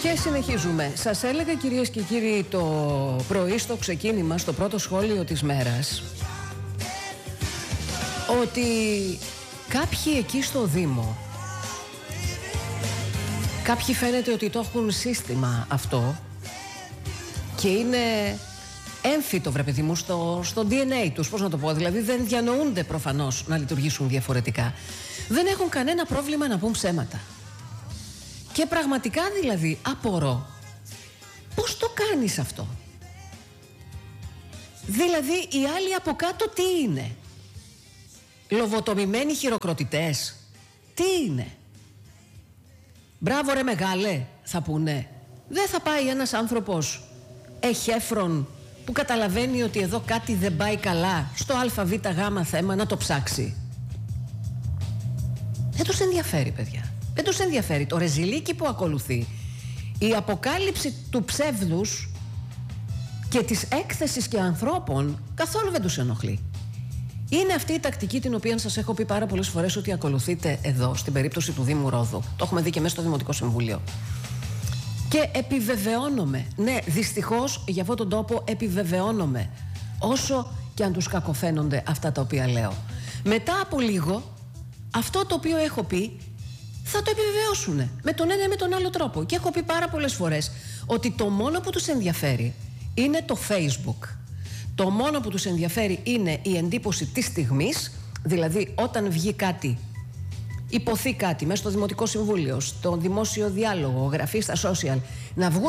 Και συνεχίζουμε. Σας έλεγα, κυρίες και κύριοι, το πρωί στο ξεκίνημα, στο πρώτο σχόλιο της μέρας, ότι κάποιοι εκεί στο Δήμο, κάποιοι φαίνεται ότι το έχουν σύστημα αυτό και είναι έμφυτο, βρε παιδί μου, στο DNA τους, πώς να το πω, δηλαδή δεν διανοούνται προφανώς να λειτουργήσουν διαφορετικά. Δεν έχουν κανένα πρόβλημα να πούν ψέματα. Και πραγματικά δηλαδή απορώ πώς το κάνεις αυτό. Δηλαδή οι άλλοι από κάτω τι είναι? Λοβοτομημένοι χειροκροτητές? Τι είναι? Μπράβο ρε μεγάλε, θα πούνε. Δεν θα πάει ένας άνθρωπος εχέφρον που καταλαβαίνει ότι εδώ κάτι δεν πάει καλά στο ΑΒΓ θέμα να το ψάξει? Δεν τους ενδιαφέρει, παιδιά. Δεν τους ενδιαφέρει. Το ρεζιλίκι που ακολουθεί, η αποκάλυψη του ψεύδους και της έκθεσης και ανθρώπων, καθόλου δεν τους ενοχλεί. Είναι αυτή η τακτική την οποία σας έχω πει πάρα πολλές φορές ότι ακολουθείτε εδώ, στην περίπτωση του Δήμου Ρόδου. Το έχουμε δει και μέσα στο Δημοτικό Συμβούλιο. Και επιβεβαιώνομαι, ναι, δυστυχώς για αυτόν τον τόπο επιβεβαιώνομαι, όσο και αν τους κακοφαίνονται αυτά τα οποία λέω. Μετά από λίγο, αυτό το οποίο έχω πει θα το επιβεβαιώσουν με τον ένα ή με τον άλλο τρόπο. Και έχω πει πάρα πολλές φορές ότι το μόνο που τους ενδιαφέρει είναι το Facebook. Το μόνο που τους ενδιαφέρει είναι η εντύπωση της στιγμής, δηλαδή όταν βγει κάτι, υποθεί κάτι μέσα στο Δημοτικό Συμβούλιο, στο δημόσιο διάλογο, γραφεί στα social, να βγουν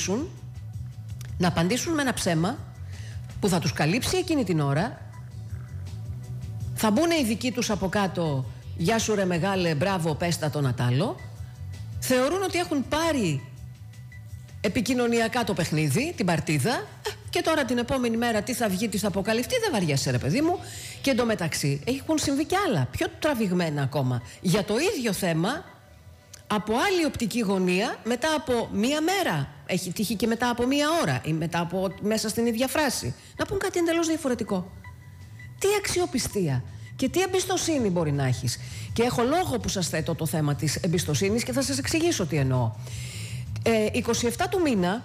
να απαντήσουν με ένα ψέμα που θα τους καλύψει εκείνη την ώρα. Θα μπουν οι δικοί τους από κάτω, γεια σου ρε μεγάλε, μπράβο, πέστα τον Ατάλο. Θεωρούν ότι έχουν πάρει επικοινωνιακά το παιχνίδι, την παρτίδα, και τώρα την επόμενη μέρα τι θα βγει, τι θα αποκαλυφθεί, δεν βαριέσαι ρε παιδί μου. Και εντωμεταξύ έχουν συμβεί κι άλλα, πιο τραβηγμένα ακόμα, για το ίδιο θέμα, από άλλη οπτική γωνία, μετά από μία μέρα. Έχει τύχει και μετά από μία ώρα ή μέσα στην ίδια φράση. Να πούν κάτι εντελώς διαφορετικό. Τι αξιοπιστία και τι εμπιστοσύνη μπορεί να έχεις? Και έχω λόγο που σας θέτω το θέμα της εμπιστοσύνης και θα σας εξηγήσω τι εννοώ. 27 του μήνα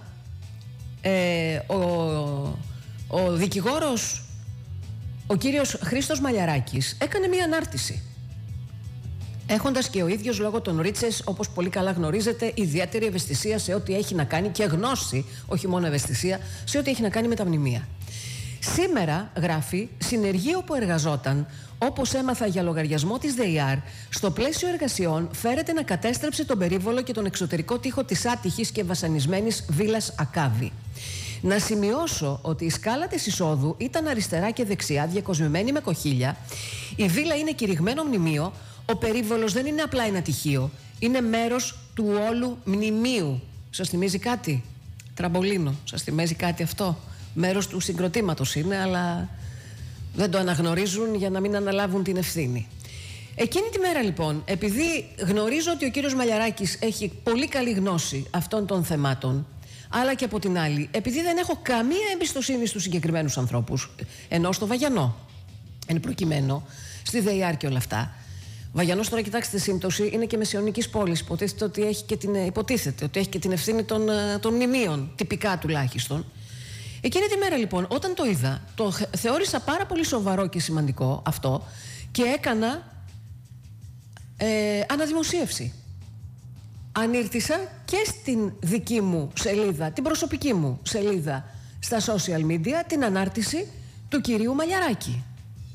ο δικηγόρος, ο κύριος Χρήστος Μαλιαράκης, έκανε μία ανάρτηση, έχοντας και ο ίδιος λόγω των Ρίτσες, όπως πολύ καλά γνωρίζετε, ιδιαίτερη ευαισθησία σε ό,τι έχει να κάνει, και γνώση, όχι μόνο ευαισθησία, σε ό,τι έχει να κάνει με τα μνημεία. Σήμερα, γράφει, συνεργείο που εργαζόταν, όπως έμαθα για λογαριασμό της ΔΕΙΑΡ, στο πλαίσιο εργασιών φέρεται να κατέστρεψε τον περίβολο και τον εξωτερικό τοίχο της άτυχης και βασανισμένης βίλας Ακάβη. Να σημειώσω ότι η σκάλα της εισόδου ήταν αριστερά και δεξιά, διακοσμημένη με κοχύλια. Η βίλα είναι κηρυγμένο μνημείο. Ο περίβολος δεν είναι απλά ένα τυχείο. Είναι μέρος του όλου μνημείου. Σας θυμίζει κάτι? Τραμπολίνο. Σας θυμίζει κάτι αυτό? Μέρος του συγκροτήματος είναι, αλλά δεν το αναγνωρίζουν για να μην αναλάβουν την ευθύνη. Εκείνη τη μέρα λοιπόν, επειδή γνωρίζω ότι ο κύριος Μαλιαράκης έχει πολύ καλή γνώση αυτών των θεμάτων, αλλά και από την άλλη, επειδή δεν έχω καμία εμπιστοσύνη στους συγκεκριμένους ανθρώπους, ενώ στο Βαγιανό, εν προκειμένου, στη ΔΕΙΑΡ και όλα αυτά. Βαγιανός, τώρα κοιτάξτε, σύμπτωση, είναι και μεσαιωνικής πόλης. Υποτίθεται ότι έχει και την ευθύνη των μνημείων, τυπικά τουλάχιστον. Εκείνη τη μέρα λοιπόν, όταν το είδα, το θεώρησα πάρα πολύ σοβαρό και σημαντικό αυτό και έκανα αναδημοσίευση. Ανήρτησα και στην δική μου σελίδα, την προσωπική μου σελίδα στα social media, την ανάρτηση του κυρίου Μαλιαράκη.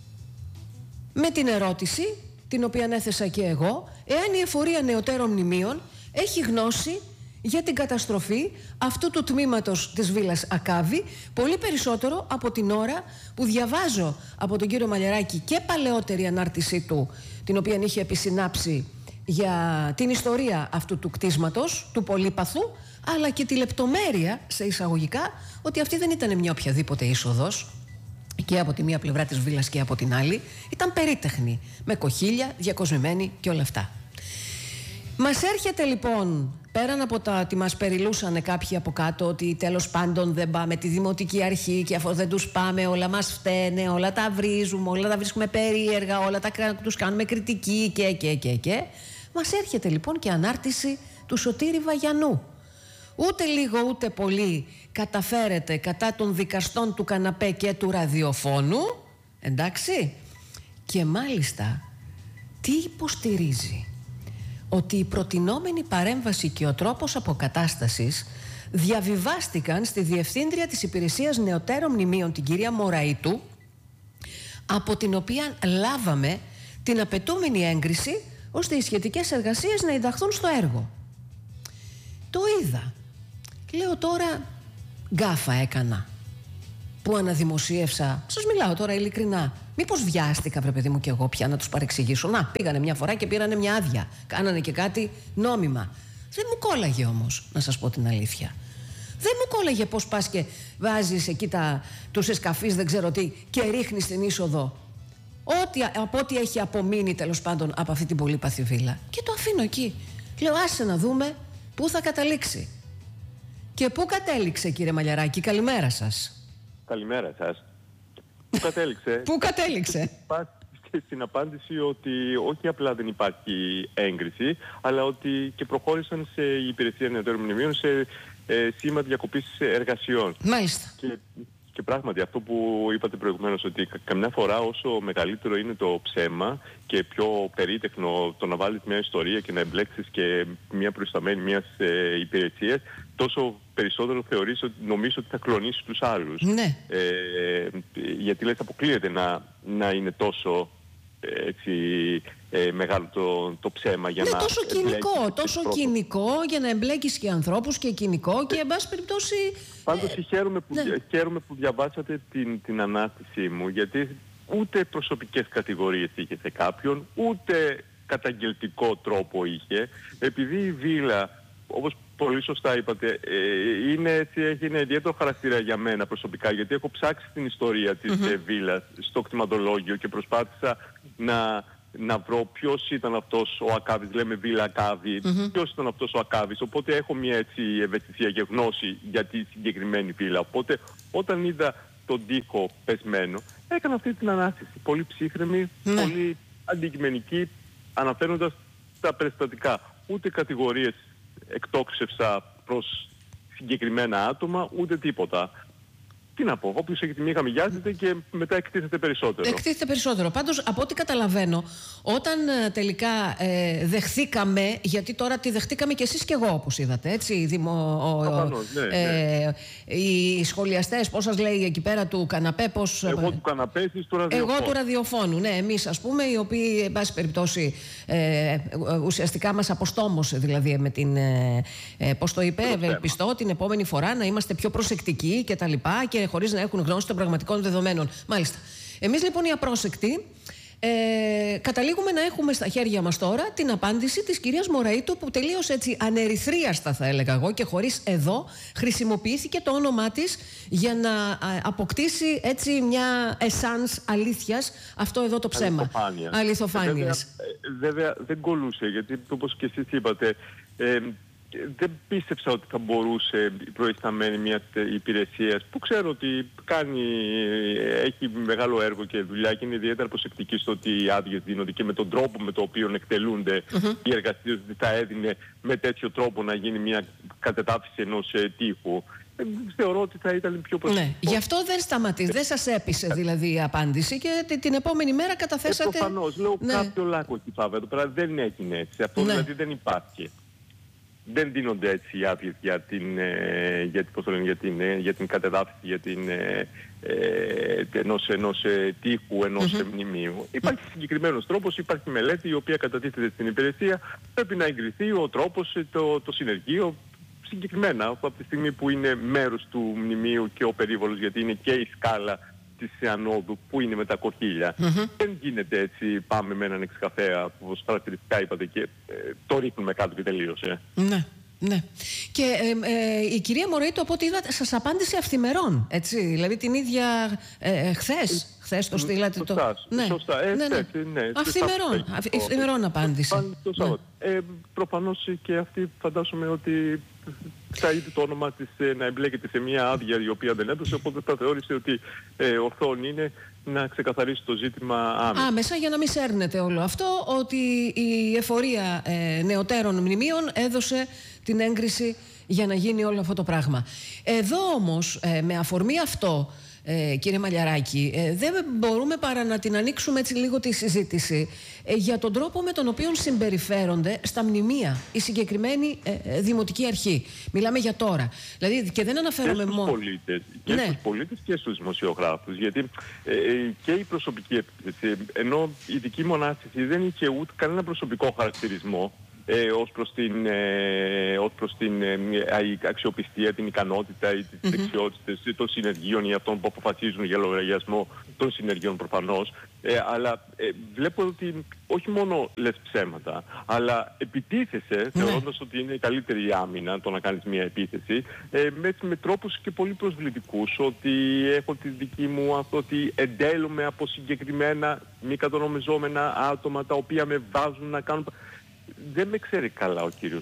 Με την ερώτηση, την οποία έθεσα και εγώ, εάν η εφορία νεωτέρων μνημείων έχει γνώση για την καταστροφή αυτού του τμήματος της βίλας Ακάβη, πολύ περισσότερο από την ώρα που διαβάζω από τον κύριο Μαλιαράκη και παλαιότερη ανάρτησή του, την οποία είχε επισυνάψει για την ιστορία αυτού του κτίσματος, του πολύπαθου, αλλά και τη λεπτομέρεια, σε εισαγωγικά, ότι αυτή δεν ήταν μια οποιαδήποτε είσοδος, και από τη μία πλευρά της βίλας και από την άλλη, ήταν περίτεχνη, με κοχύλια, διακοσμημένη και όλα αυτά. Μας έρχεται λοιπόν, πέραν από τα ότι μας περιλούσαν κάποιοι από κάτω, ότι τέλος πάντων δεν πάμε τη δημοτική αρχή και αφού δεν τους πάμε όλα μας φταίνε, όλα τα βρίζουμε, όλα τα βρίσκουμε περίεργα, όλα τους κάνουμε κριτική και. Μας έρχεται λοιπόν και ανάρτηση του Σωτήρη Βαγιανού, ούτε λίγο ούτε πολύ καταφέρετε κατά των δικαστών του καναπέ και του ραδιοφώνου, εντάξει, και μάλιστα τι υποστηρίζει? Ότι η προτινόμενη παρέμβαση και ο τρόπος αποκατάστασης διαβιβάστηκαν στη Διευθύντρια της Υπηρεσίας Νεωτέρων Μνημείων, την κυρία Μωραΐτου, από την οποία λάβαμε την απαιτούμενη έγκριση ώστε οι σχετικές εργασίες να ενταχθούν στο έργο. Το είδα. Λέω τώρα, γκάφα έκανα που αναδημοσίευσα. Σας μιλάω τώρα ειλικρινά. Μήπως βιάστηκα, βρε παιδί μου, κι εγώ πια να τους παρεξηγήσω? Να, πήγανε μια φορά και πήρανε μια άδεια. Κάνανε και κάτι νόμιμα. Δεν μου κόλλαγε όμως, να σας πω την αλήθεια. Δεν μου κόλλαγε πώς πας και βάζεις εκεί τους εσκαφείς, δεν ξέρω τι, και ρίχνεις την είσοδο από ό,τι έχει απομείνει τέλος πάντων από αυτή την πολύπαθη βίλα. Και το αφήνω εκεί. Λέω, άσε να δούμε πού θα καταλήξει. Και πού κατέληξε, κύριε Μαλιαράκη? Καλημέρα σας. Καλημέρα σας. Πού κατέληξε? Πού κατέληξε? Στην απάντηση ότι όχι απλά δεν υπάρχει έγκριση, αλλά ότι και προχώρησαν σε υπηρεσία νεωτέρων μνημείων σε σήμα διακοπής εργασιών. Μάλιστα. Και πράγματι αυτό που είπατε προηγουμένως, ότι καμιά φορά όσο μεγαλύτερο είναι το ψέμα και πιο περίτεχνο το να βάλεις μια ιστορία και να εμπλέξεις και μια προϊσταμένη μιας υπηρεσίας, τόσο περισσότερο νομίζω ότι θα κλονίσει τους άλλους. Ναι. Γιατί λες, αποκλείεται να είναι τόσο έτσι, μεγάλο το ψέμα για να... Τόσο κοινικό για να εμπλέκεις και ανθρώπους και κοινικό και εν πάση περιπτώσει... Πάντως χαίρομαι που διαβάσατε την ανάρτησή μου, γιατί ούτε προσωπικές κατηγορίες είχε σε κάποιον, ούτε καταγγελτικό τρόπο είχε, επειδή η βίλα, όπως πολύ σωστά είπατε, έχει ένα ιδιαίτερο χαρακτήρα για μένα προσωπικά, γιατί έχω ψάξει την ιστορία της βίλας στο κτηματολόγιο και προσπάθησα να βρω ποιος ήταν αυτός ο Ακάβης, λέμε βίλα Ακάβη, ποιος ήταν αυτός ο Ακάβης, οπότε έχω μια έτσι ευαισθησία και γνώση για τη συγκεκριμένη βίλα. Οπότε όταν είδα τον τοίχο πεσμένο, έκανα αυτή την ανάρτηση, πολύ ψύχρεμη, πολύ αντικειμενική, αναφέροντας τα περιστατικά. Ούτε κατηγορίες εκτόξευσα προς συγκεκριμένα άτομα, ούτε τίποτα. Τι να πω, όποιος έχει τη μύγα μυγιάζεται και μετά εκτίθεται περισσότερο. Εκτίθεται περισσότερο. Πάντως, από ό,τι καταλαβαίνω, όταν τελικά δεχθήκαμε, γιατί τώρα τη δεχτήκαμε κι εσείς κι εγώ, όπως είδατε, έτσι, οι σχολιαστές, πώς σας λέει εκεί πέρα του καναπέ, πώς... Εγώ του καναπέ, εσείς του ραδιοφώνου. Εγώ του ραδιοφώνου, ναι, εμείς ας πούμε, οι οποίοι, εν πάση περιπτώσει, ουσιαστικά μας αποστόμωσε, δηλαδή, με την, πώς το είπε, ευελπιστώ την επόμενη φορά να είμαστε πιο προσεκτικοί και τα λοιπά, και χωρίς να έχουν γνώση των πραγματικών δεδομένων. Μάλιστα. Εμείς λοιπόν οι απρόσεκτοι καταλήγουμε να έχουμε στα χέρια μας τώρα την απάντηση της κυρίας Μωραΐτου, που τελείως έτσι ανερυθρίαστα, θα έλεγα εγώ, και χωρίς εδώ χρησιμοποιήθηκε το όνομά της για να αποκτήσει έτσι μια εσάνς αλήθειας αυτό εδώ το ψέμα. Αληθοφάνειας. Βέβαια δεν κολούσε, γιατί όπως και εσείς είπατε, δεν πίστεψα ότι θα μπορούσε η προϊσταμένη μιας υπηρεσίας, που ξέρω ότι έχει μεγάλο έργο και δουλειά και είναι ιδιαίτερα προσεκτική στο ότι οι άδειες δίνονται και με τον τρόπο με τον οποίο εκτελούνται οι εργασίες, ότι θα έδινε με τέτοιο τρόπο να γίνει μια κατεδάφιση ενός τείχου. Θεωρώ ότι θα ήταν πιο προσεκτικό. Ναι, γι' αυτό δεν σταματείς, δεν σας έπεισε δηλαδή η απάντηση και την επόμενη μέρα καταθέσατε... Προφανώς, λέω κάποιο λάκκο εκεί εδώ πέρα, δεν έγινε έτσι, αυτό δηλαδή δεν υπάρχει. Δεν δίνονται έτσι οι άδειες για την κατεδάφιση ενός τείχου, ενός μνημείου. Υπάρχει συγκεκριμένος τρόπος, υπάρχει μελέτη η οποία κατατίθεται στην υπηρεσία, πρέπει να εγκριθεί ο τρόπος, το συνεργείο, συγκεκριμένα από τη στιγμή που είναι μέρος του μνημείου και ο περίβολος, γιατί είναι και η σκάλα της ανόδου που είναι με τα κοχύλια. Δεν γίνεται έτσι, πάμε με έναν εξκαφέα, όπως χαρακτηριστικά είπατε, και το ρίχνουμε κάτω και τελείωσε. Ναι, ναι. Και η κυρία Μωραΐτου, από ό,τι είδατε, σας απάντησε αυθημερών, έτσι, δηλαδή την ίδια χθες το στείλατε. Σωστά. Αυθημερών απάντηση. Προφανώς και αυτή φαντάζομαι ότι θα είδε το όνομα της να εμπλέκεται σε μια άδεια η οποία δεν έδωσε, οπότε θα θεώρησε ότι ορθόν είναι να ξεκαθαρίσει το ζήτημα άμεσα, για να μην σέρνεται όλο αυτό, ότι η εφορία νεωτέρων μνημείων έδωσε την έγκριση για να γίνει όλο αυτό το πράγμα. Εδώ όμως, με αφορμή αυτό, κύριε Μαλιαράκη, δεν μπορούμε παρά να την ανοίξουμε έτσι λίγο τη συζήτηση για τον τρόπο με τον οποίο συμπεριφέρονται στα μνημεία η συγκεκριμένη Δημοτική Αρχή. Μιλάμε για τώρα. Δηλαδή, και δεν αναφέρομαι μόνο... Και στους πολίτες και στους δημοσιογράφους. Γιατί και η προσωπική επίθεση, ενώ η δική μου ανάσταση δεν είχε ούτε κανένα προσωπικό χαρακτηρισμό, ως προς την αξιοπιστία, την ικανότητα ή τις δεξιότητες των συνεργείων ή αυτών που αποφασίζουν για λογαριασμό των συνεργείων προφανώς, αλλά βλέπω ότι όχι μόνο λες ψέματα, αλλά επιτίθεσαι, θεωρώντας ότι είναι η καλύτερη άμυνα το να κάνεις μια επίθεση, με τρόπους και πολύ προσβλητικούς, ότι έχω τη δική μου αυτό, ότι εντέλουμε από συγκεκριμένα μη κατονομιζόμενα άτομα τα οποία με βάζουν να κάνουν... Δεν με ξέρει καλά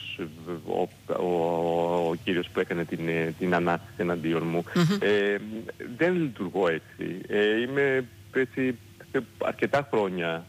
ο κύριος που έκανε την ανάσταση εναντίον μου. Δεν λειτουργώ έτσι. Είμαι έτσι αρκετά χρόνια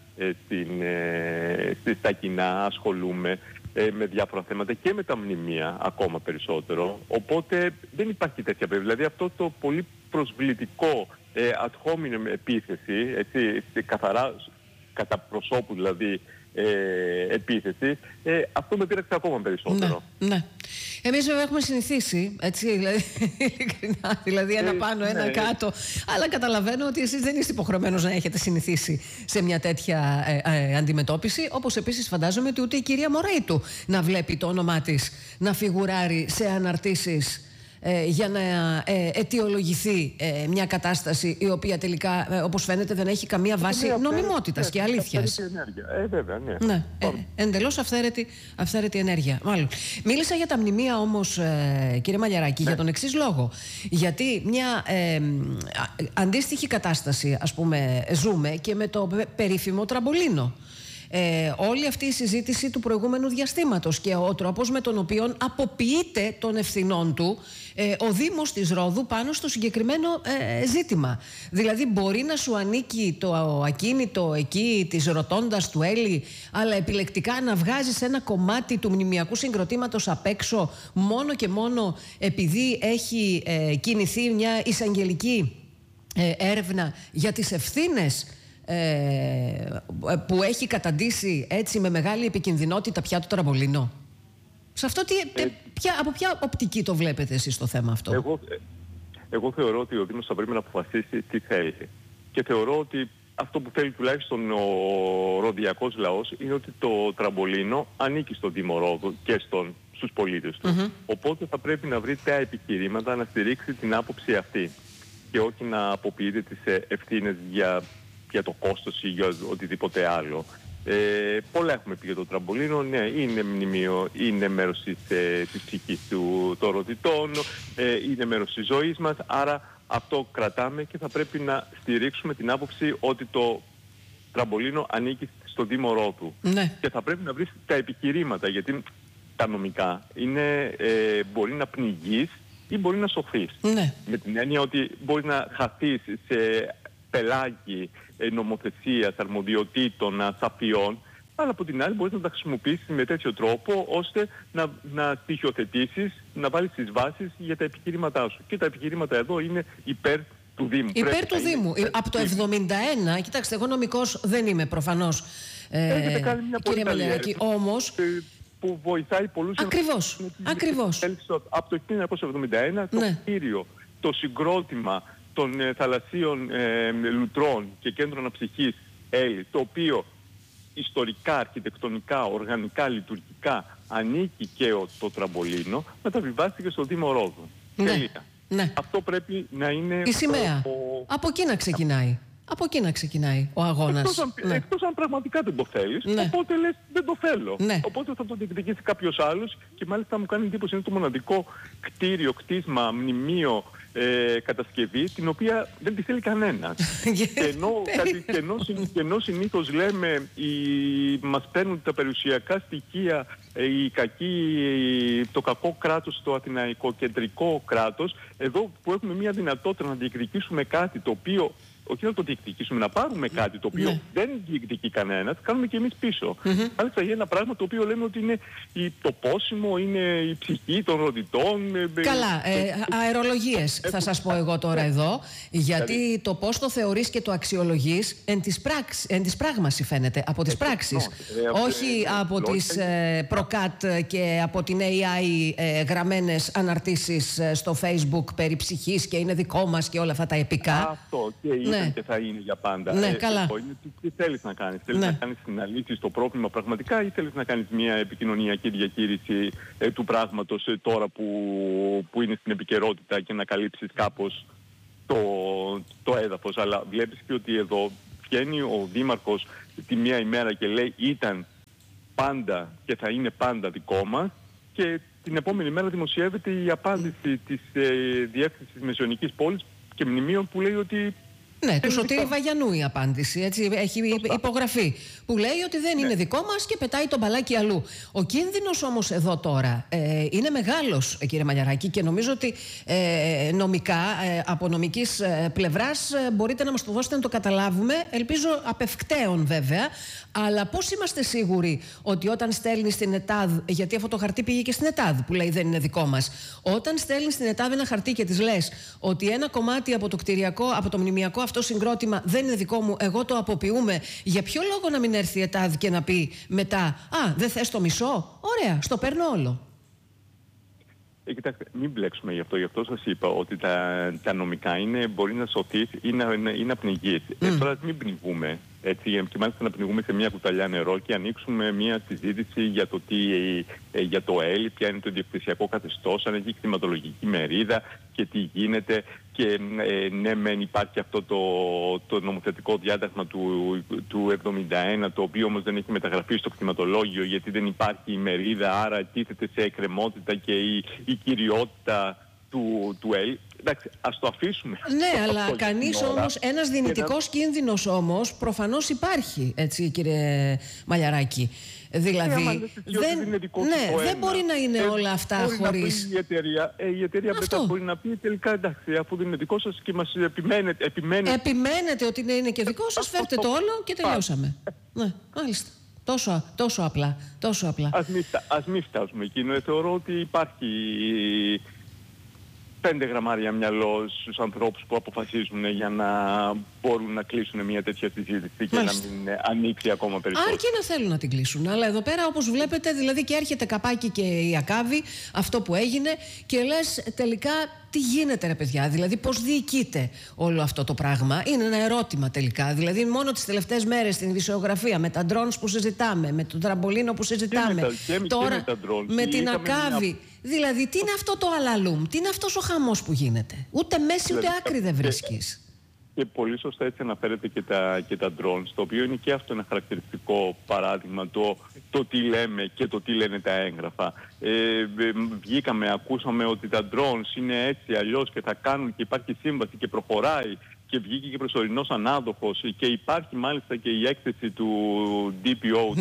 στα κοινά, ασχολούμαι με διάφορα θέματα και με τα μνημεία ακόμα περισσότερο. Οπότε δεν υπάρχει τέτοια περίπτωση. Δηλαδή αυτό το πολύ προσβλητικό ad hominem επίθεση, έτσι, καθαρά κατά προσώπου δηλαδή, επίθεση, αυτό με πείραξε ακόμα περισσότερο. Ναι. Εμείς βέβαια έχουμε συνηθίσει, έτσι, δηλαδή, ειλικρινά, δηλαδή ένα πάνω, ένα κάτω, αλλά καταλαβαίνω ότι εσείς δεν είστε υποχρεωμένος να έχετε συνηθίσει σε μια τέτοια αντιμετώπιση, όπως επίσης φαντάζομαι ότι ούτε η κυρία Μωραήτου να βλέπει το όνομά της να φιγουράρει σε αναρτήσεις για να αιτιολογηθεί μια κατάσταση η οποία τελικά, όπως φαίνεται, δεν έχει καμία βάση νομιμότητας και αλήθειας. Βέβαια, ναι. Εντελώς αυθαίρετη ενέργεια. Μάλλον. Μίλησα για τα μνημεία όμως, κύριε Μαλιαράκη, για τον εξής λόγο. Γιατί μια αντίστοιχη κατάσταση, ας πούμε, ζούμε και με το περίφημο τραμπολίνο. Όλη αυτή η συζήτηση του προηγούμενου διαστήματος και ο τρόπος με τον οποίο αποποιείται των ευθυνών του ο Δήμος της Ρόδου πάνω στο συγκεκριμένο ζήτημα. Δηλαδή μπορεί να σου ανήκει το ακίνητο εκεί της ρωτώντας του Έλλη, αλλά επιλεκτικά να βγάζεις ένα κομμάτι του μνημιακού συγκροτήματος απ' έξω μόνο και μόνο επειδή έχει κινηθεί μια εισαγγελική έρευνα για τις ευθύνες που έχει καταντήσει έτσι με μεγάλη επικινδυνότητα πια το τραμπολίνο. Σε αυτό από ποια οπτική το βλέπετε εσείς το θέμα αυτό? Εγώ θεωρώ ότι ο Δήμος θα πρέπει να αποφασίσει τι θέλει. Και θεωρώ ότι αυτό που θέλει τουλάχιστον ο ροδιακός λαός είναι ότι το τραμπολίνο ανήκει στον Δήμο Ρόδου και στους πολίτες του. Οπότε θα πρέπει να βρει τα επιχειρήματα να στηρίξει την άποψη αυτή και όχι να αποποιείται τις ευθύνες για το κόστος ή για οτιδήποτε άλλο. Πολλά έχουμε πει για το τραμπολίνο. Ναι, είναι μνημείο, είναι μέρος της ψυχής των ρωτητών, είναι μέρος της ζωής μας, άρα αυτό κρατάμε και θα πρέπει να στηρίξουμε την άποψη ότι το τραμπολίνο ανήκει στο Δήμο Ρόδου. Ναι. Και θα πρέπει να βρεις τα επιχειρήματα, γιατί τα νομικά μπορεί να πνιγείς ή μπορεί να σωθείς. Ναι. Με την έννοια ότι μπορεί να χαθείς σε πελάγι νομοθεσίας, αρμοδιοτήτων, ασαφιών, αλλά από την άλλη μπορείς να τα χρησιμοποιήσεις με τέτοιο τρόπο ώστε να στοιχειοθετήσεις, να βάλεις τις βάσεις για τα επιχειρήματά σου. Και τα επιχειρήματα εδώ είναι υπέρ του Δήμου. Υπέρ του Δήμου. Από το 1971, κοιτάξτε, εγώ νομικός δεν είμαι προφανώς, κύριε Μαλιαράκη, όμως... που βοηθάει πολλούς... Ακριβώς. Από το 1971 το κτίριο, το συγκρότημα των θαλασσίων λουτρών και κέντρων αναψυχής Έλλη, το οποίο ιστορικά, αρχιτεκτονικά, οργανικά, λειτουργικά ανήκει και το τραμπολίνο, μεταβιβάστηκε στο Δήμο Ρόδου. Ναι. Αυτό πρέπει να είναι... Η σημαία. Από εκεί να ξεκινάει. Από εκεί να ξεκινάει ο αγώνας. Εκτός αν πραγματικά δεν το θέλεις, οπότε λες δεν το θέλω. Οπότε θα το διεκδικήσει κάποιος άλλος και μάλιστα μου κάνει εντύπωση, είναι το μοναδικό κτίριο, κτίσμα, μνημείο, κατασκευή, την οποία δεν τη θέλει κανένας. Και ενώ συνήθως λέμε μας παίρνουν τα περιουσιακά στοιχεία το κακό κράτος, το αθηναϊκό κεντρικό κράτος, εδώ που έχουμε μια δυνατότητα να διεκδικήσουμε κάτι το οποίο όχι να το διεκδικήσουμε, να πάρουμε κάτι το οποίο δεν διεκδικεί κανένας, κάνουμε και εμείς πίσω. Μάλιστα για ένα πράγμα το οποίο λέμε ότι είναι το πόσιμο, είναι η ψυχή των ροδιτών. Καλά, αερολογίες θα σας πω εγώ τώρα εδώ, γιατί το πώς το θεωρείς και το αξιολογείς εν της πράγμαση φαίνεται, από τις πράξεις. Όχι από τις προκάτ και από την AI γραμμένες αναρτήσεις στο Facebook περί ψυχής και είναι δικό μας και όλα αυτά τα επικά. Αυτό και είναι και θα είναι για πάντα. Ναι, καλά. Τι θέλεις να κάνεις? Θέλεις να κάνεις την αλήθεια στο πρόβλημα πραγματικά ή θέλεις να κάνεις μια επικοινωνιακή διαχείριση του πράγματος τώρα που είναι στην επικαιρότητα και να καλύψεις κάπως το έδαφος? Αλλά βλέπεις και ότι εδώ βγαίνει ο Δήμαρχος τη μία ημέρα και λέει ήταν πάντα και θα είναι πάντα δικό μας, και την επόμενη μέρα δημοσιεύεται η απάντηση της Διεύθυνσης Μεσαιωνικής Πόλης και Μνημείων που λέει ότι... Ναι, του Σωτήρη Βαγιανού η απάντηση, έτσι έχει υπογραφεί, που λέει ότι δεν είναι δικό μας και πετάει τον μπαλάκι αλλού. Ο κίνδυνος όμως εδώ τώρα είναι μεγάλος, κύριε Μαλιαράκη, και νομίζω ότι νομικά, από νομικής πλευράς, μπορείτε να μας το δώσετε να το καταλάβουμε, ελπίζω απευκταίων βέβαια, αλλά πώς είμαστε σίγουροι ότι όταν στέλνει στην ΕΤΑΔ, γιατί αυτό το χαρτί πήγε και στην ΕΤΑΔ που λέει δεν είναι δικό μας, όταν στέλνει στην ΕΤΑΔ ένα χαρτί και της λες ότι ένα κομμάτι από το κτηριακό, από το μνημειακό αυτό συγκρότημα δεν είναι δικό μου, εγώ το αποποιούμε, για ποιο λόγο να μην έρθει η ΕΤΑΔ και να πει μετά «Α, δεν θες το μισό? Ωραία, στο παίρνω όλο». Κοιτάξτε, μην μπλέξουμε γι' αυτό σας είπα ότι τα νομικά μπορεί να σωθεί ή να πνιγείς. Τώρα μην πνιγούμε, έτσι, και μάλιστα να πνιγούμε σε μια κουταλιά νερό και ανοίξουμε μια συζήτηση για το, για το ΕΛ, ποια είναι το διεκδικησιακό καθεστώς, αν έχει κτηματολογική μερίδα και τι γίνεται. Και ναι, μεν υπάρχει αυτό το νομοθετικό διάταγμα του 71, το οποίο όμως δεν έχει μεταγραφεί στο κτηματολόγιο γιατί δεν υπάρχει η μερίδα, άρα τίθεται σε εκκρεμότητα και η κυριότητα του ΕΛ. Εντάξει, ας το αφήσουμε. Ναι, αλλά κανείς όμως, ένας δυνητικός κίνδυνος όμως προφανώς υπάρχει, έτσι κύριε Μαλιαράκη. Δηλαδή, δεν μπορεί να είναι όλα αυτά χωρίς... Η εταιρεία μετά μπορεί να πει τελικά εντάξει, αφού δεν είναι δικό σας και μας επιμένετε ότι είναι και δικό σας, φέρτε το όλο και τελειώσαμε. Ναι, μάλιστα. Τόσο απλά. Ας μην φτάσουμε εκεί. Θεωρώ ότι υπάρχει 5 γραμμάρια μυαλό στους ανθρώπους που αποφασίζουν για να μπορούν να κλείσουν μια τέτοια συζήτηση και να μην ανοίξει ακόμα περισσότερο. Αρκεί να θέλουν να την κλείσουν. Αλλά εδώ πέρα, όπως βλέπετε, δηλαδή και έρχεται καπάκι και η Ακάβη, αυτό που έγινε, και λες τελικά τι γίνεται, ρε παιδιά, δηλαδή πώς διοικείται όλο αυτό το πράγμα. Είναι ένα ερώτημα τελικά. Δηλαδή, μόνο τις τελευταίες μέρες στην ειδησιογραφία, με τα drones που συζητάμε, με το τραμπολίνο που συζητάμε, τώρα με την Ακάβη. Δηλαδή, τι είναι αυτό το αλαλούμ, τι είναι αυτός ο χαμός που γίνεται? Ούτε μέση ούτε άκρη δεν βρίσκεις. Και πολύ σωστά έτσι αναφέρεται και τα drones, το οποίο είναι και αυτό ένα χαρακτηριστικό παράδειγμα, το τι λέμε και το τι λένε τα έγγραφα. Βγήκαμε, ακούσαμε ότι τα drones είναι έτσι αλλιώς και θα κάνουν και υπάρχει σύμβαση και προχωράει. Και βγήκε και προσωρινός ανάδοχος και υπάρχει μάλιστα και η έκθεση του DPO,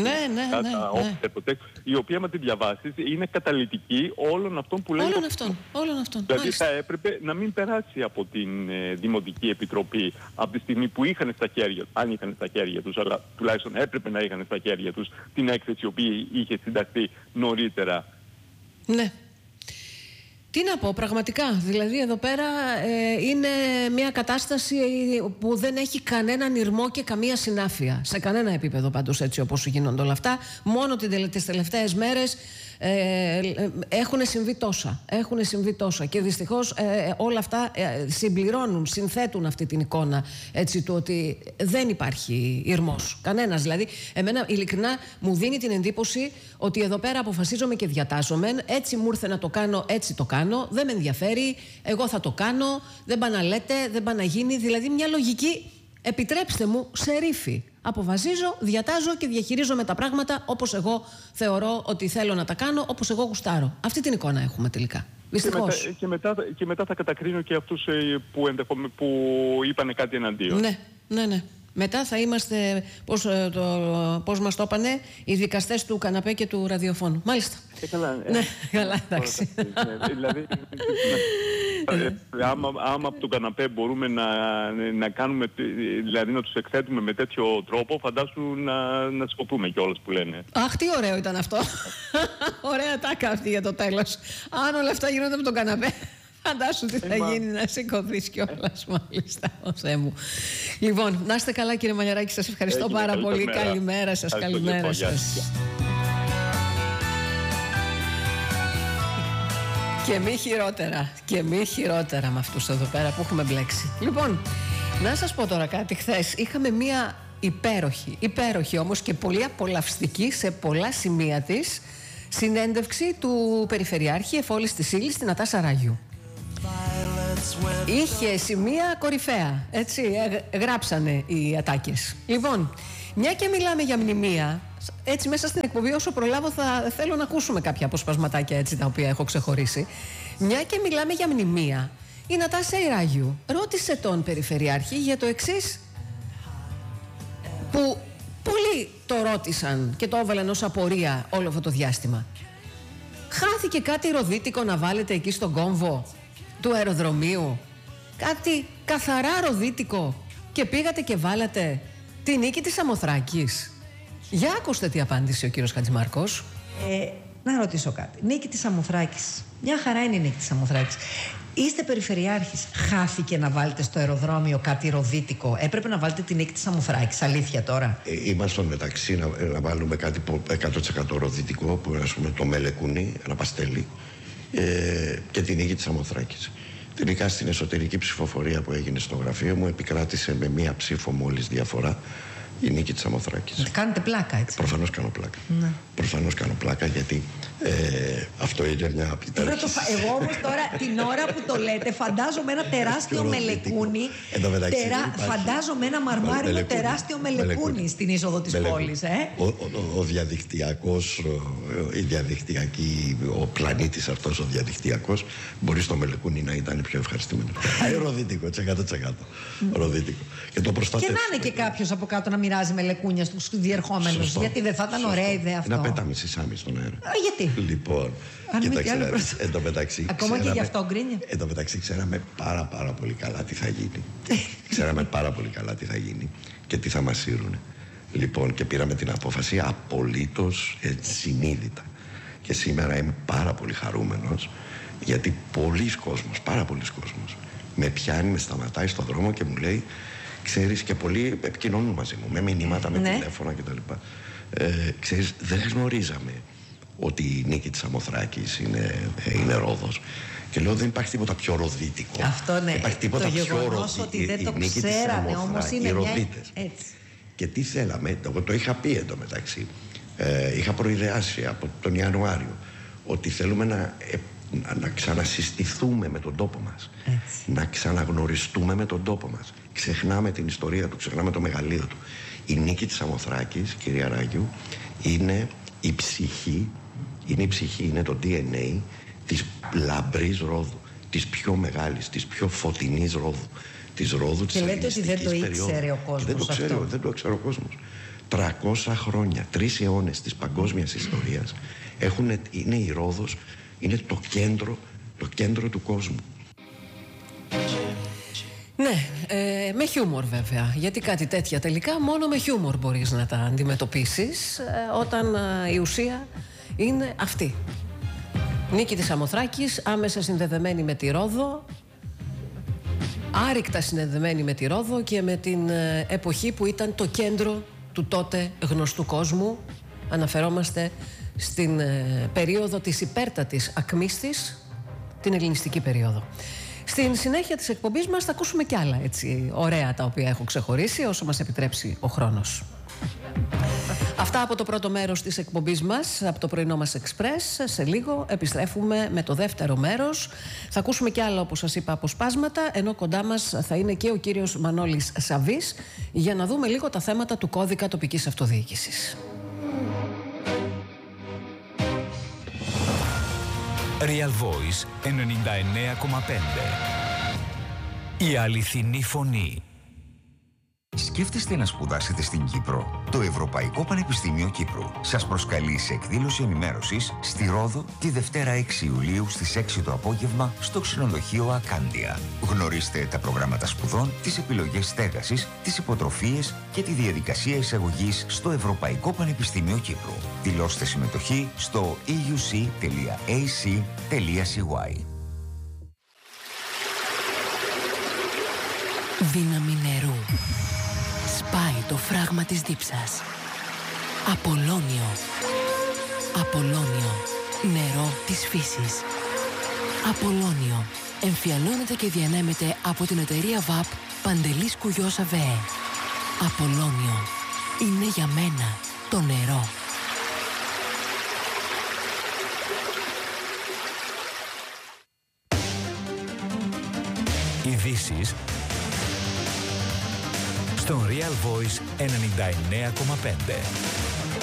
η οποία με τη διαβάσεις είναι καταλυτική όλων αυτών που λένε. Όλων αυτών. Δηλαδή θα έπρεπε να μην περάσει από την Δημοτική Επιτροπή από τη στιγμή που είχαν στα χέρια, αν είχαν στα χέρια τους, αλλά τουλάχιστον έπρεπε να είχαν στα χέρια τους την έκθεση η οποία είχε συνταχθεί νωρίτερα. Ναι. Τι να πω, πραγματικά, δηλαδή εδώ πέρα είναι μια κατάσταση που δεν έχει κανέναν ηρμό και καμία συνάφεια. Σε κανένα επίπεδο πάντως, έτσι όπως γίνονται όλα αυτά. Μόνο τις τελευταίες μέρες έχουν συμβεί τόσα. Και δυστυχώς όλα αυτά συμπληρώνουν, συνθέτουν αυτή την εικόνα, έτσι, του ότι δεν υπάρχει ηρμός. Κανένας. Δηλαδή, εμένα ειλικρινά μου δίνει την εντύπωση ότι εδώ πέρα αποφασίζομαι και διατάσσομαι. Έτσι μου ήρθε να το κάνω, έτσι το κάνω. Δεν με ενδιαφέρει. Εγώ θα το κάνω. Δεν πάνε να λέτε, δεν πάνε να γίνει. Δηλαδή, μια λογική, επιτρέψτε μου, σερίφη. Αποφασίζω, διατάζω και διαχειρίζομαι τα πράγματα όπως εγώ θεωρώ ότι θέλω να τα κάνω, όπως εγώ γουστάρω. Αυτή την εικόνα έχουμε τελικά. Δυστυχώς. Και μετά θα κατακρίνω και αυτούς που είπανε κάτι εναντίον. Ναι. Μετά θα είμαστε, πώς μας το είπανε, οι δικαστές του καναπέ και του ραδιοφώνου. Μάλιστα. Καλά, ναι, καλά, εντάξει. Άμα από τον καναπέ μπορούμε να κάνουμε, δηλαδή να τους εκθέτουμε με τέτοιο τρόπο, φαντάσου να σκοπούμε κιόλας που λένε. Αχ, τι ωραίο ήταν αυτό. Ωραία τάκα αυτή για το τέλος. Αν όλα αυτά γίνονται με τον καναπέ, φαντάσου τι θα γίνει, να σηκωθείς κιόλας, μάλιστα. Ω Θεέ μου. Λοιπόν, να είστε καλά, κύριε Μαλιαράκη, σας ευχαριστώ πάρα πολύ. Καλημέρα σας, καλημέρα σας. Και μη χειρότερα με αυτούς εδώ πέρα που έχουμε μπλέξει. Λοιπόν, να σας πω τώρα κάτι. Χθες είχαμε μία υπέροχη όμως και πολύ απολαυστική σε πολλά σημεία της συνέντευξη του Περιφερειάρχη Εφόλης της Ήλης, στην Νατάσα Ράγιου. Είχε σημεία κορυφαία, έτσι, γράψανε οι ατάκες. Λοιπόν, μια και μιλάμε για μνημεία, έτσι μέσα στην εκπομπή όσο προλάβω θέλω να ακούσουμε κάποια αποσπασματάκια έτσι τα οποία έχω ξεχωρίσει. Μια και μιλάμε για μνημεία, η Νατάσα Ράγιου ρώτησε τον Περιφερειάρχη για το εξής, που πολλοί το ρώτησαν και το έβαλαν ως απορία όλο αυτό το διάστημα. Χάθηκε κάτι ροδίτικο να βάλετε εκεί στον κόμβο του αεροδρομίου, κάτι καθαρά ροδίτικο, και πήγατε και βάλατε τη Νίκη της Σαμοθράκης? Για ακούστε τι απάντησε ο κύριος Χατζημάρκος. Να ρωτήσω κάτι. Νίκη της Σαμοθράκης. Μια χαρά είναι η Νίκη της Σαμοθράκης. Είστε περιφερειάρχης. Χάθηκε να βάλετε στο αεροδρόμιο κάτι ροδίτικο? Έπρεπε να βάλετε τη Νίκη της Σαμοθράκης. Αλήθεια τώρα. Είμαστε μεταξύ να βάλουμε κάτι 100% ροδίτικο, που ας πούμε το μελεκούνι, ένα παστέλι, και τη Νίκη της Σαμοθράκης. Τελικά στην εσωτερική ψηφοφορία που έγινε στο γραφείο μου επικράτησε με μία ψήφο μόλις διαφορά η Νίκη της Σαμοθράκης. Κάνετε πλάκα, έτσι? Προφανώς κάνω πλάκα. Ναι. Προφανώς κάνω πλάκα, γιατί αυτό είναι μια επιτέλεση. Εγώ όμως τώρα την ώρα που το λέτε φαντάζομαι ένα τεράστιο μελεκούνι. Φαντάζομαι ένα μαρμάρινο τεράστιο μελεκούνι στην είσοδο της πόλης. Ο διαδικτυακός, ο πλανήτης αυτός ο διαδικτυακός μπορεί στο μελεκούνι να ήταν πιο ευχαριστημένο. Ροδίτικο, 100%. Ροδίτικο. Και να είναι και κάποιος από κάτω να μοιράζει μελεκούνια στους διερχόμενους. Γιατί δεν θα ήταν ωραία ιδέα αυτό? Να πετάμε σισάμι στον αέρα. Γιατί? Λοιπόν, κοίταξε, εν τω μεταξύ. Ακόμα και γι' αυτό γκρίνια. Εν τω μεταξύ, ξέραμε πάρα πολύ καλά τι θα γίνει. Ξέραμε πάρα πολύ καλά τι θα γίνει και τι θα μας σύρουν. Λοιπόν, και πήραμε την απόφαση απολύτως συνείδητα. Και σήμερα είμαι πάρα πολύ χαρούμενος, γιατί πάρα πολλοί κόσμος με πιάνει, με σταματάει στον δρόμο και μου λέει, ξέρεις, και πολλοί επικοινωνούν μαζί μου με μηνύματα, με τηλέφωνα κτλ. Ξέρεις, δεν γνωρίζαμε ότι η Νίκη της Σαμοθράκης είναι Ρόδος. Και λέω, δεν υπάρχει τίποτα πιο ροδίτικο. Αυτό ναι. Δεν υπάρχει τίποτα πιο ροδίτικο. Ότι δεν το ξέρανε όμως είναι ροδίτες. Έτσι. Και τι θέλαμε, εγώ το είχα πει εντωμεταξύ. Είχα προειδεάσει από τον Ιανουάριο ότι θέλουμε να ξανασυστηθούμε με τον τόπο μας. Έτσι. Να ξαναγνωριστούμε με τον τόπο μας. Ξεχνάμε την ιστορία του, ξεχνάμε το μεγαλείο του. Η Νίκη της Σαμοθράκης, κυρία Ράγιου, είναι η ψυχή, είναι το DNA της λαμπρής Ρόδου, της πιο μεγάλης, της πιο φωτεινής Ρόδου, της Ρόδου της ελληνιστικής περίοδου. Και λέτε ότι δεν το ήξερε ο κόσμος δεν το ήξερε ο κόσμος. 300 χρόνια, 3 αιώνες της παγκόσμιας ιστορίας είναι η Ρόδος, είναι το κέντρο του κόσμου. Ναι, με χιούμορ βέβαια, γιατί κάτι τέτοια τελικά μόνο με χιούμορ μπορείς να τα αντιμετωπίσεις, όταν η ουσία είναι αυτή. Νίκη της Σαμοθράκης, άμεσα συνδεδεμένη με τη Ρόδο, άρρηκτα συνδεδεμένη με τη Ρόδο και με την εποχή που ήταν το κέντρο του τότε γνωστού κόσμου. Αναφερόμαστε στην περίοδο της υπέρτατης ακμής της, την ελληνιστική περίοδο. Στην συνέχεια της εκπομπής μας θα ακούσουμε κι άλλα έτσι ωραία τα οποία έχω ξεχωρίσει όσο μας επιτρέψει ο χρόνος. Αυτά από το πρώτο μέρος της εκπομπής μας, από το πρωινό μας Express. Σε λίγο επιστρέφουμε με το δεύτερο μέρος. Θα ακούσουμε κι άλλα, όπως σας είπα, αποσπάσματα, ενώ κοντά μας θα είναι και ο κύριος Μανώλης Σαβής για να δούμε λίγο τα θέματα του κώδικα τοπικής αυτοδιοίκησης. Real Voice 99,5. Η αληθινή φωνή. Σκέφτεστε να σπουδάσετε στην Κύπρο? Το Ευρωπαϊκό Πανεπιστήμιο Κύπρου σας προσκαλεί σε εκδήλωση ενημέρωσης στη Ρόδο τη Δευτέρα 6 Ιουλίου στις 6 το απόγευμα στο ξενοδοχείο Ακάντια. Γνωρίστε τα προγράμματα σπουδών, τις επιλογές στέγασης, τις υποτροφίες και τη διαδικασία εισαγωγής στο Ευρωπαϊκό Πανεπιστήμιο Κύπρου. Δηλώστε συμμετοχή στο euc.ac.cy. Δύναμη νερού. Σπάει το φράγμα της δίψας. Απολώνιο. Απολώνιο. Νερό της φύσης. Απολώνιο. Εμφιαλώνεται και διανέμεται από την εταιρεία ΒΑΠ Παντελής Κουγιός ΑΒΕ. Απολώνιο. Είναι για μένα το νερό. Ειδήσεις στον Real Voice 99,5.